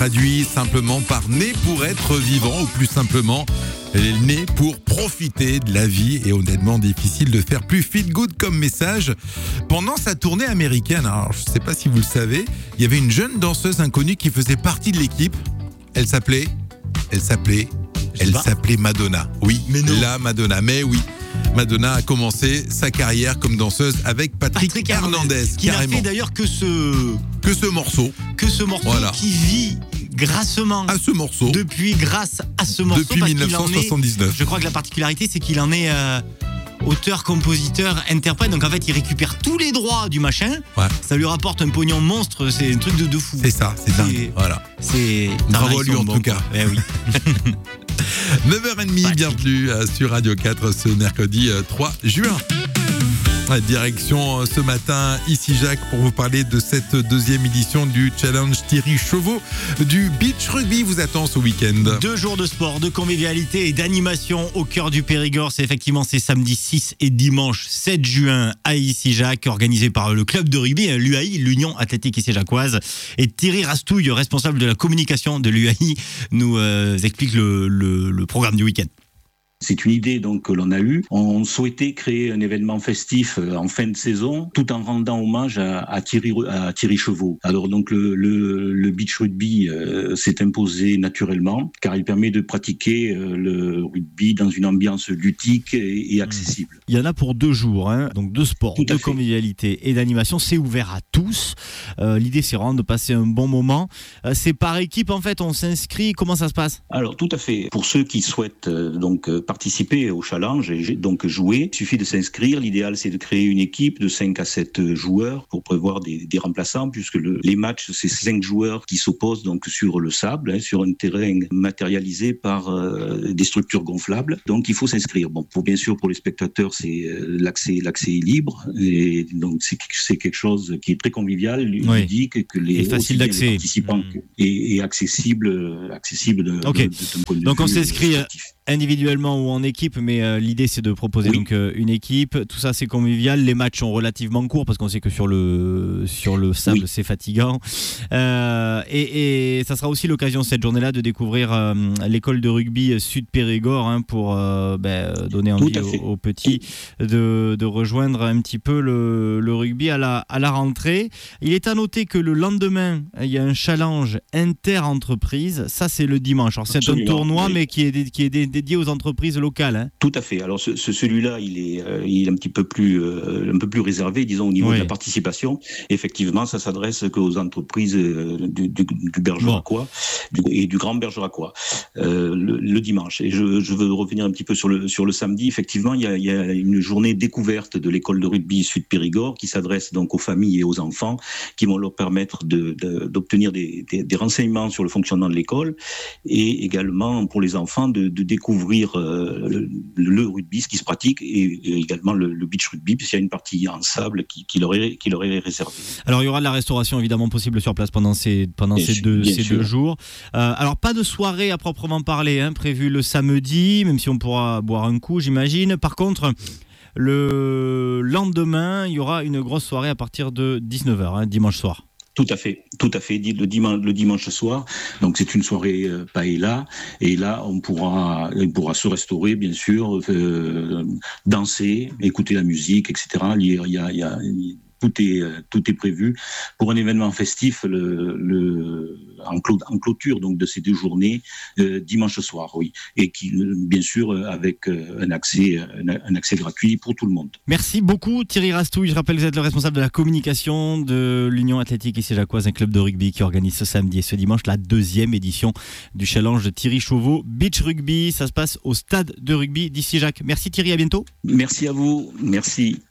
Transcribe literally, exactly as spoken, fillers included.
traduit simplement par né pour être vivant, ou plus simplement né pour profiter de la vie. Et honnêtement, difficile de faire plus feel good comme message. Pendant sa tournée américaine, alors je ne sais pas si vous le savez, il y avait une jeune danseuse inconnue qui faisait partie de l'équipe. Elle s'appelait, elle s'appelait, elle s'appelait Madonna. Oui, mais non. La Madonna, mais oui. Madonna a commencé sa carrière comme danseuse avec Patrick, Patrick Hernandez, qui n'a fait d'ailleurs que ce que ce morceau, que ce morceau voilà. qui vit grassement à ce morceau depuis grâce à ce morceau depuis parce dix-neuf cent soixante-dix-neuf. Est, je crois que la particularité c'est qu'il en est euh, auteur, compositeur, interprète. Donc en fait il récupère tous les droits du machin. Ouais. Ça lui rapporte un pognon monstre. C'est un truc de, de fou. C'est ça, c'est dingue. Voilà. C'est bravo à lui en bon, tout cas. Eh oui. neuf heures trente, bienvenue sur Radio quatre ce mercredi trois juin. Direction ce matin, ici Jacques, pour vous parler de cette deuxième édition du Challenge Thierry Chauveau du Beach Rugby vous attend ce week-end. Deux jours de sport, de convivialité et d'animation au cœur du Périgord. C'est effectivement ces samedi six et dimanche sept juin à ici Jacques, organisé par le club de rugby, l'U A I, l'Union Athlétique Issy-Jacquoise. Et Thierry Rastouille, responsable de la communication de l'U A I, nous euh, explique le, le, le programme du week-end. C'est une idée donc que l'on a eue. On souhaitait créer un événement festif en fin de saison, tout en rendant hommage à, à Thierry à Thierry Chauveau. Alors donc le, le, le beach rugby euh, s'est imposé naturellement, car il permet de pratiquer euh, le rugby dans une ambiance ludique et, et accessible. Il y en a pour deux jours, hein. Donc de sport, de convivialité et d'animation. C'est ouvert à tous. Euh, l'idée c'est vraiment de passer un bon moment. Euh, c'est par équipe en fait. On s'inscrit. Comment ça se passe ? Alors tout à fait. Pour ceux qui souhaitent euh, donc participer au challenge et donc jouer, il suffit de s'inscrire. L'idéal, c'est de créer une équipe de cinq à sept joueurs pour prévoir des, des remplaçants, puisque le, les matchs, c'est cinq joueurs qui s'opposent donc sur le sable, hein, sur un terrain matérialisé par euh, des structures gonflables. Donc, il faut s'inscrire. Bon, pour bien sûr, pour les spectateurs, c'est euh, l'accès, l'accès est libre, et donc c'est, c'est quelque chose qui est très convivial, ludique, oui. que les, et facile d'accès. Les participants mmh. et, et accessible, accessible de, okay. de, de, de point de donc, vue on s'inscrit sportif. Individuellement ou en équipe, mais euh, l'idée c'est de proposer oui. donc euh, une équipe. Tout ça c'est convivial. Les matchs sont relativement courts parce qu'on sait que sur le sur le sable oui. c'est fatigant. Euh, et, et ça sera aussi l'occasion cette journée-là de découvrir euh, l'école de rugby Sud Périgord hein, pour euh, ben, donner envie aux, aux petits de, de rejoindre un petit peu le, le rugby à la à la rentrée. Il est à noter que le lendemain il y a un challenge inter-entreprise. Ça c'est le dimanche. Alors c'est Absolument. un tournoi oui. mais qui est qui est dédié aux entreprises locales. Hein. Tout à fait. Alors ce, ce, celui-là, il est, euh, il est un petit peu plus, euh, un peu plus réservé, disons au niveau oui. de la participation. Effectivement, ça s'adresse qu'aux entreprises euh, du, du, du Bergeracois bon. et du Grand Bergeracois euh, le, le dimanche. Et je, je veux revenir un petit peu sur le sur le samedi. Effectivement, il y a, il y a une journée découverte de l'école de rugby Sud Périgord qui s'adresse donc aux familles et aux enfants, qui vont leur permettre de, de, d'obtenir des, des, des renseignements sur le fonctionnement de l'école et également pour les enfants de, de découvrir euh, le, le rugby, ce qui se pratique, et, et également le, le beach rugby, puisqu'il y a une partie en sable qui, qui, leur est, qui leur est réservée. Alors il y aura de la restauration évidemment possible sur place pendant ces, pendant ces, sûr, deux, ces deux jours. Euh, alors pas de soirée à proprement parler, hein, prévue le samedi, même si on pourra boire un coup j'imagine. Par contre, le lendemain, il y aura une grosse soirée à partir de dix-neuf heures, hein, dimanche soir. Tout à fait, tout à fait. Le dimanche, le dimanche soir, donc c'est une soirée euh, paella, et là on pourra, on pourra se restaurer bien sûr, euh, danser, écouter la musique, et cetera. Il y a, il y a, il y a tout est tout est prévu pour un événement festif le, le en, clo, en clôture donc de ces deux journées euh, dimanche soir, oui, et qui bien sûr avec un accès un, un accès gratuit pour tout le monde. Merci beaucoup Thierry Rastouille. Je rappelle que vous êtes le responsable de la communication de l'Union Athlétique Issy-Jacquoise, un club de rugby qui organise ce samedi et ce dimanche la deuxième édition du challenge de Thierry Chauveau Beach Rugby. Ça se passe au stade de rugby d'Issy-Jacques. Merci Thierry, à bientôt. Merci à vous, merci.